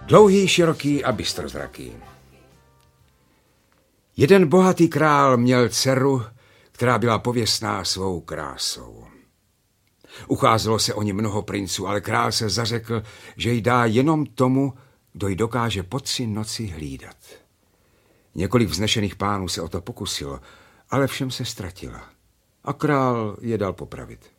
Dlouhý, široký a bystrozraký. Jeden bohatý král měl dceru, která byla pověstná svou krásou. Ucházelo se o ní mnoho princů, ale král se zařekl, že ji dá jenom tomu, kdo ji dokáže po 3 noci hlídat. Několik vznešených pánů se o to pokusilo, ale všem se ztratila. A král je dal popravit.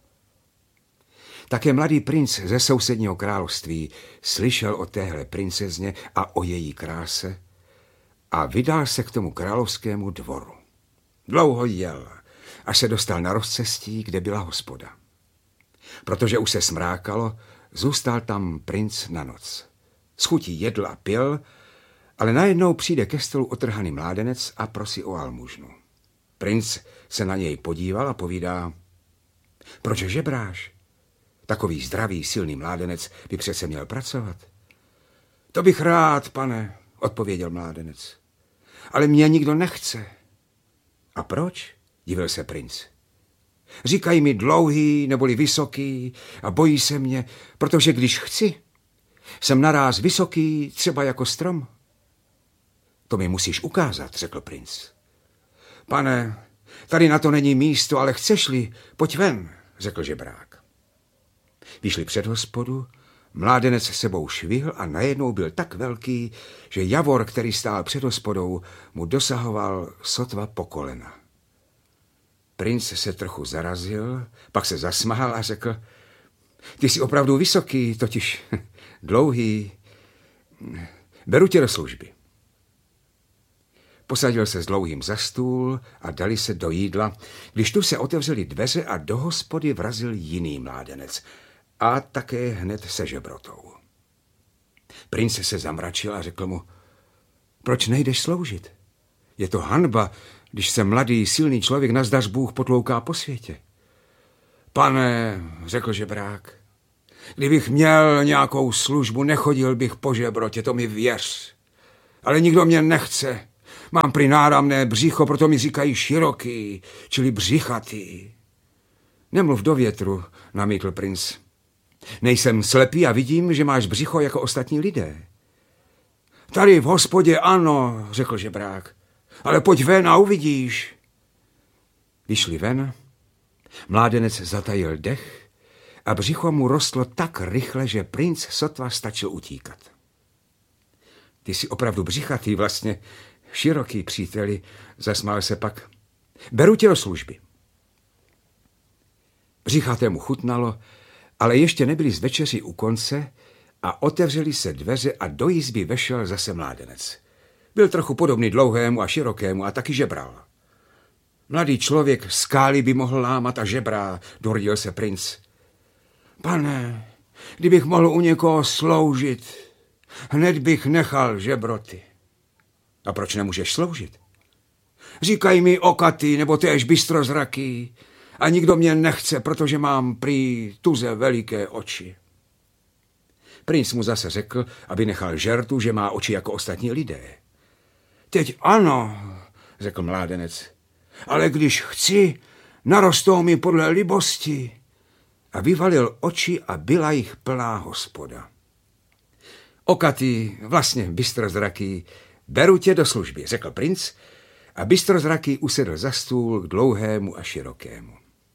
Také mladý princ ze sousedního království slyšel o téhle princezně a o její kráse a vydal se k tomu královskému dvoru. Dlouho jel, až se dostal na rozcestí, kde byla hospoda. Protože už se smrákalo, zůstal tam princ na noc. S chutí jedl a pil, ale najednou přijde ke stolu otrhaný mládenec a prosí o almužnu. Princ se na něj podíval a povídá: proč žebráš? Takový zdravý, silný mládenec by přece měl pracovat. To bych rád, pane, odpověděl mládenec. Ale mě nikdo nechce. A proč? Divil se princ. Říkají mi dlouhý neboli vysoký a bojí se mě, protože když chci, jsem naráz vysoký, třeba jako strom. To mi musíš ukázat, řekl princ. Pane, tady na to není místo, ale chceš-li, pojď ven, řekl žebrák. Vyšli před hospodu, mládenec s sebou švihl a najednou byl tak velký, že javor, který stál před hospodou, mu dosahoval sotva po kolena. Princ se trochu zarazil, pak se zasmahal a řekl: ty jsi opravdu vysoký, totiž dlouhý. Beru tě do služby. Posadil se s dlouhým za stůl a dali se do jídla, když tu se otevřely dveře a do hospody vrazil jiný mládenec a také hned se žebrotou. Princ se zamračil a řekl mu: proč nejdeš sloužit? Je to hanba, když se mladý, silný člověk nazdař Bůh potlouká po světě. Pane, řekl žebrák, kdybych měl nějakou službu, nechodil bych po žebrotě, to mi věř. Ale nikdo mě nechce. Mám prý náramné břicho, proto mi říkají široký, čili břichatý. Nemluv do větru, namítl princ. Nejsem slepý a vidím, že máš břicho jako ostatní lidé. Tady v hospodě ano, řekl žebrák, ale pojď ven a uvidíš. Vyšli ven, mládenec zatajil dech a břicho mu rostlo tak rychle, že princ sotva stačil utíkat. Ty jsi opravdu břichatý, vlastně široký, příteli, zasmál se pak. Beru tě do služby. Břichatému chutnalo, ale ještě nebyli z večeři u konce a otevřeli se dveře a do jizby vešel zase mládenec. Byl trochu podobný dlouhému a širokému a taky žebral. Mladý člověk skály by mohl lámat a žebrá, dorodil se princ. Pane, kdybych mohl u někoho sloužit, hned bych nechal žebroty. A proč nemůžeš sloužit? Říkají mi okatý nebo též bystrozraký a nikdo mě nechce, protože mám prý tuze veliké oči. Princ mu zase řekl, aby nechal žertu, že má oči jako ostatní lidé. Teď ano, řekl mládenec, ale když chci, narostou mi podle libosti. A vyvalil oči a byla jich plná hospoda. Okatý, vlastně bystrozraký, beru tě do služby, řekl princ a bystrozraký usedl za stůl k dlouhému a širokému.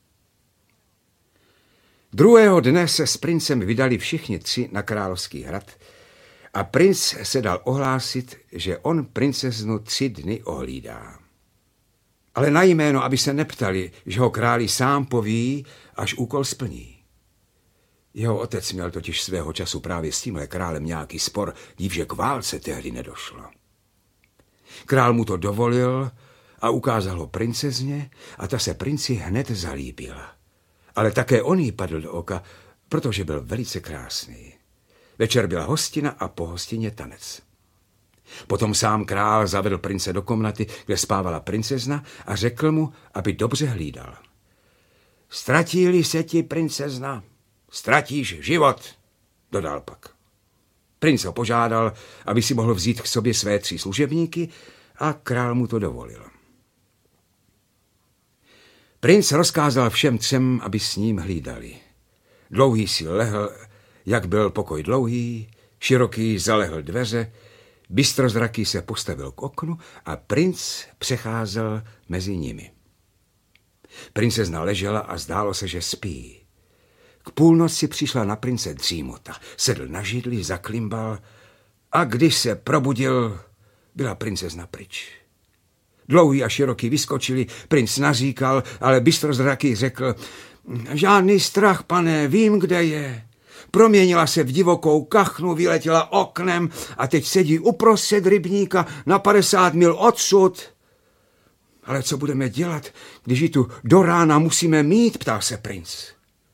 Druhého dne se s princem vydali všichni 3 na královský hrad a princ se dal ohlásit, že on princeznu 3 dny ohlídá. Ale na jméno, aby se neptali, že ho králi sám poví, až úkol splní. Jeho otec měl totiž svého času právě s tímhle králem nějaký spor, dívže k válce tehdy nedošlo. Král mu to dovolil a ukázal ho princezně a ta se princi hned zalíbila. Ale také on jí padl do oka, protože byl velice krásný. Večer byla hostina a po hostině tanec. Potom sám král zavedl prince do komnaty, kde spávala princezna a řekl mu, aby dobře hlídal. Ztratí-li se ti princezna, ztratíš život, dodal pak. Princ ho požádal, aby si mohl vzít k sobě své 3 služebníky a král mu to dovolil. Princ rozkázal všem 3, aby s ním hlídali. Dlouhý si lehl, jak byl pokoj dlouhý, Široký zalehl dveře, Bystrozraký se postavil k oknu a princ přecházel mezi nimi. Princezna ležela a zdálo se, že spí. K půlnoci přišla na prince dřímota, sedl na židli, zaklimbal a když se probudil, byla princezna pryč. Dlouhý a Široký vyskočili, princ naříkal, ale Bystrozraký řekl: žádný strach, pane, vím, kde je. Proměnila se v divokou kachnu, vyletěla oknem a teď sedí uprostřed rybníka na 50 mil odsud. Ale co budeme dělat, když ji tu do rána musíme mít, ptá se princ.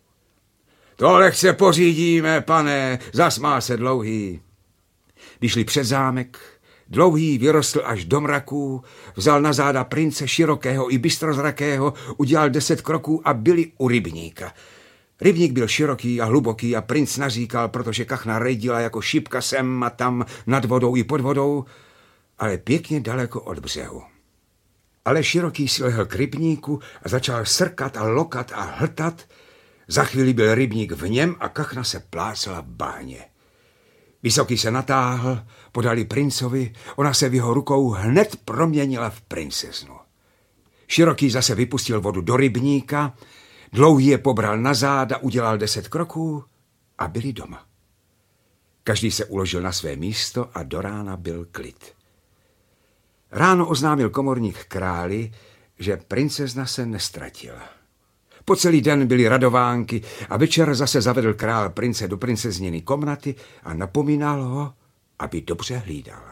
To lehce pořídíme, pane, zasmál se Dlouhý. Vyšli před zámek, Dlouhý vyrostl až do mraků, vzal na záda prince Širokého i Bystrozrakého, udělal 10 kroků a byli u rybníka. Rybník byl široký a hluboký a princ naříkal, protože kachna rejdila jako šipka sem a tam nad vodou i pod vodou, ale pěkně daleko od břehu. Ale Široký si lehl k rybníku a začal srkat a lokat a hltat. Za chvíli byl rybník v něm a kachna se plácala v bahně. Vysoký se natáhl, podali princovi, ona se v jeho rukou hned proměnila v princeznu. Široký zase vypustil vodu do rybníka, Dlouhý je pobral na záda, udělal 10 kroků a byli doma. Každý se uložil na své místo a do rána byl klid. Ráno oznámil komorník králi, že princezna se nestratila. Po celý den byly radovánky a večer zase zavedl král prince do princezniny komnaty a napomínal ho, aby dobře hlídal.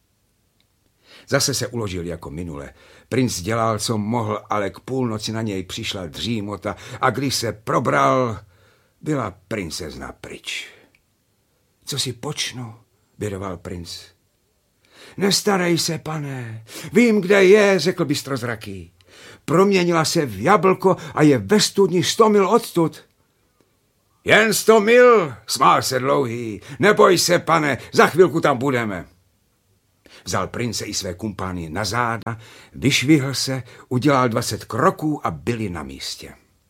Zase se uložil jako minule. Princ dělal, co mohl, ale k půlnoci na něj přišla dřímota a když se probral, byla princezna pryč. Co si počnu, bědoval princ. Nestarej se, pane, vím, kde je, řekl Bystrozraký. Proměnila se v jablko a je ve studni 100 mil odtud. Jen 100 mil, smál se Dlouhý. Neboj se, pane, za chvilku tam budeme. Vzal prince i své kumpány na záda, vyšvihl se, udělal 20 kroků a byli na místě.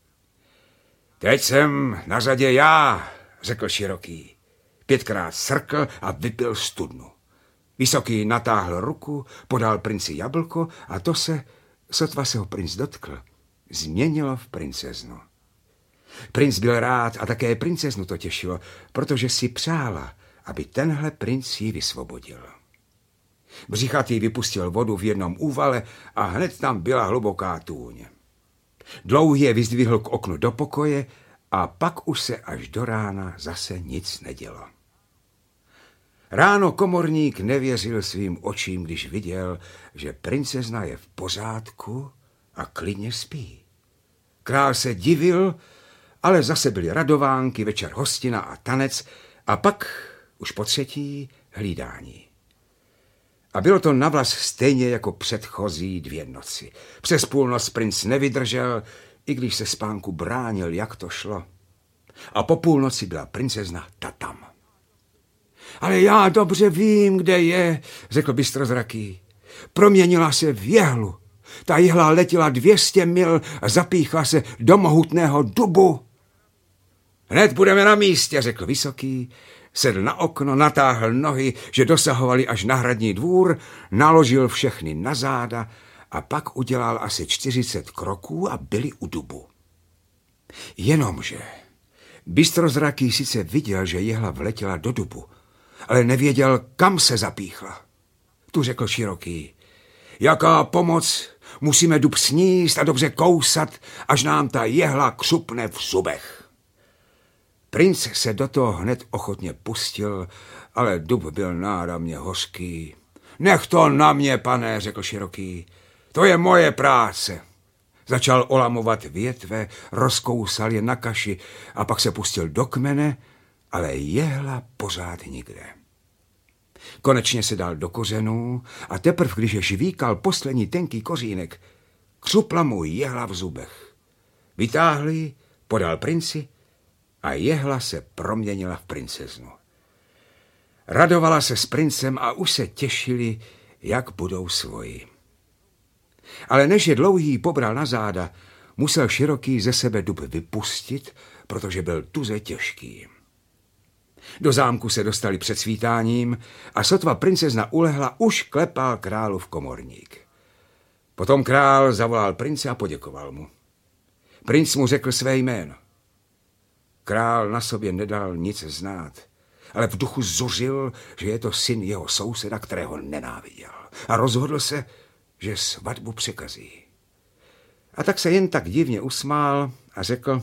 Teď jsem na řadě já, řekl Široký. 5krát srkl a vypil studnu. Vysoký natáhl ruku, podal princi jablko a to se, sotva se ho princ dotkl, změnilo v princeznu. Princ byl rád a také princeznu to těšilo, protože si přála, aby tenhle princ ji vysvobodil. Břichatý vypustil vodu v jednom úvale a hned tam byla hluboká tůň. Dlouhý je vyzdvihl k oknu do pokoje a pak už se až do rána zase nic nedělo. Ráno komorník nevěřil svým očím, když viděl, že princezna je v pořádku a klidně spí. Král se divil, ale zase byly radovánky, večer hostina a tanec a pak už po třetí hlídání. A bylo to navlas stejně jako předchozí 2 noci. Přes půlnoc princ nevydržel, i když se spánku bránil, jak to šlo. A po půlnoci byla princezna tam. Ale já dobře vím, kde je, řekl Bystrozraký. Proměnila se v jehlu. Ta jehla letěla 200 mil a zapíchla se do mohutného dubu. Hned budeme na místě, řekl Vysoký. Sedl na okno, natáhl nohy, že dosahovali až na hradní dvůr, naložil všechny na záda a pak udělal asi 40 kroků a byli u dubu. Jenomže Bystrozraký sice viděl, že jehla vletěla do dubu, ale nevěděl, kam se zapíchla. Tu řekl Široký. Jaká pomoc, musíme dub sníst a dobře kousat, až nám ta jehla křupne v zubech. Princ se do toho hned ochotně pustil, ale dub byl náramně hořký. Nech to na mě, pane, řekl Široký. To je moje práce. Začal olamovat větve, rozkousal je na kaši a pak se pustil do kmene, ale jehla pořád nikde. Konečně se dal do kořenů a teprv, když je žvíkal poslední tenký kořínek, křupla mu jehla v zubech. Vytáhl ji, podal princi a jehla se proměnila v princeznu. Radovala se s princem a už se těšili, jak budou svoji. Ale než je Dlouhý pobral na záda, musel Široký ze sebe dub vypustit, protože byl tuze těžký. Do zámku se dostali před svítáním a sotva princezna ulehla, už klepal králův komorník. Potom král zavolal prince a poděkoval mu. Princ mu řekl své jméno. Král na sobě nedal nic znát, ale v duchu zuřil, že je to syn jeho souseda, kterého nenáviděl. A rozhodl se, že svatbu překazí. A tak se jen tak divně usmál a řekl: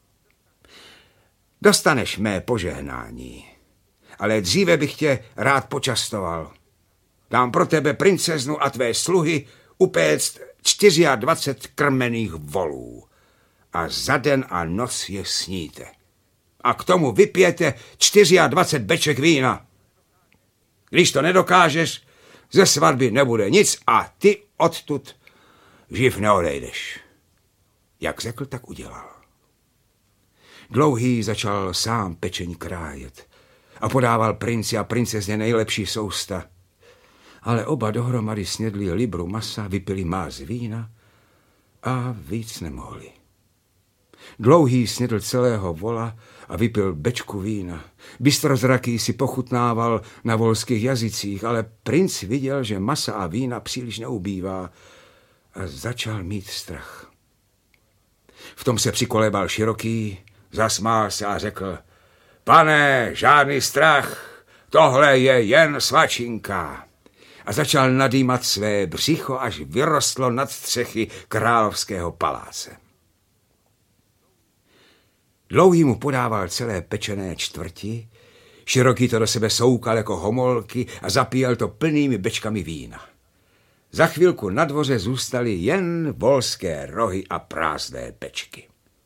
dostaneš mé požehnání, ale dříve bych tě rád počastoval. Dám pro tebe princeznu a tvé sluhy upéct 24 krmených volů a za den a noc je sníte. A k tomu vypijete 24 beček vína. Když to nedokážeš, ze svatby nebude nic a ty odtud živ neodejdeš. Jak řekl, tak udělal. Dlouhý začal sám pečení krájet a podával princi a princezně nejlepší sousta. Ale oba dohromady snědli libru masa, vypili máz vína a víc nemohli. Dlouhý snědl celého vola a vypil bečku vína. Bystrozraký si pochutnával na volských jazycích, ale princ viděl, že masa a vína příliš neubývá a začal mít strach. V tom se přikolébal Široký, zasmál se a řekl: pane, žádný strach, tohle je jen svačinka. A začal nadýmat své břicho, až vyrostlo nad střechy královského paláce. Dlouhý mu podával celé pečené čtvrti, Široký to do sebe soukal jako homolky a zapíjel to plnými bečkami vína. Za chvilku na dvoře zůstaly jen volské rohy a prázdné bečky.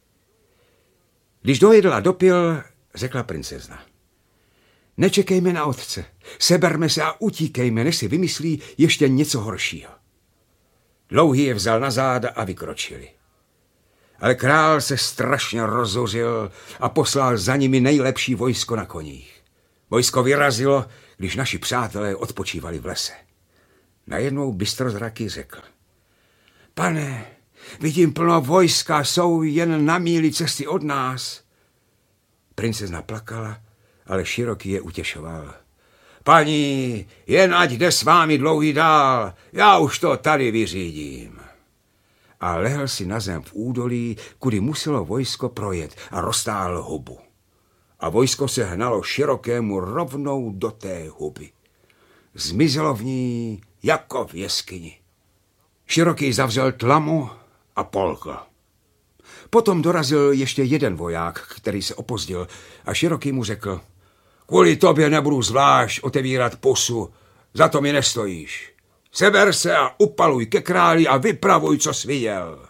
Když dojedl a dopil, řekla princezna: nečekejme na otce, seberme se a utíkejme, než si vymyslí ještě něco horšího. Dlouhý je vzal na záda a vykročili. Ale král se strašně rozuřil a poslal za nimi nejlepší vojsko na koních. Vojsko vyrazilo, když naši přátelé odpočívali v lese. Najednou Bystrozraký řekl: pane, vidím plno vojska, jsou jen na míli cesty od nás. Princezna plakala, ale Široký je utěšoval. Paní, jen ať jde s vámi Dlouhý dál, já už to tady vyřídím. A lehl si na zem v údolí, kudy muselo vojsko projet, a roztáhl hubu. A vojsko se hnalo Širokému rovnou do té huby. Zmizelo v ní jako v jeskyni. Široký zavřel tlamu a polkl. Potom dorazil ještě jeden voják, který se opozdil, a Široký mu řekl: kvůli tobě nebudu zvlášť otevírat pusu, za to mi nestojíš. Seber se a upaluj ke králi a vypravuj, co jsi viděl.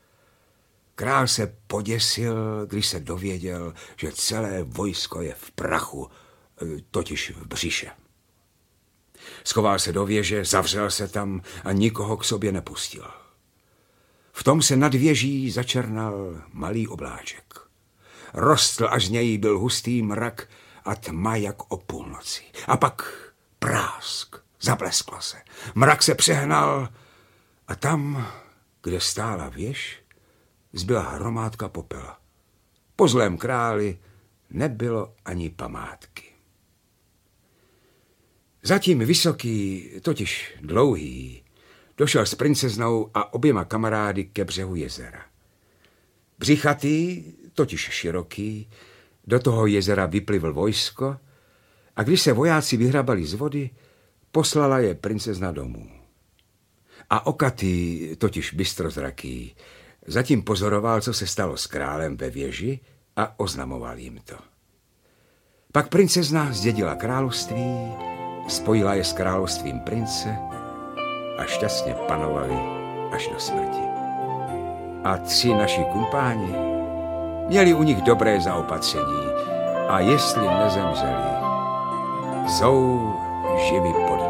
Král se poděsil, když se dověděl, že celé vojsko je v prachu, totiž v břiše. Schoval se do věže, zavřel se tam a nikoho k sobě nepustil. V tom se nad věží začernal malý obláček. Rostl, až z něj byl hustý mrak a tma jak o půlnoci. A pak prásk, zablesklo se. Mrak se přehnal a tam, kde stála věž, zbyla hromádka popela. Po zlém králi nebylo ani památky. Zatím Vysoký, totiž Dlouhý, došel s princeznou a oběma kamarády ke břehu jezera. Břichatý, totiž Široký, do toho jezera vyplivl vojsko a když se vojáci vyhrabali z vody, poslala je princezna domů. A Okatý, totiž Bystrozraký, zatím pozoroval, co se stalo s králem ve věži a oznamoval jim to. Pak princezna zdědila království, spojila je s královstvím prince a šťastně panovali až do smrti. A 3 naši kumpáni měli u nich dobré zaopatření a jestli nezemřeli, jsou živi pod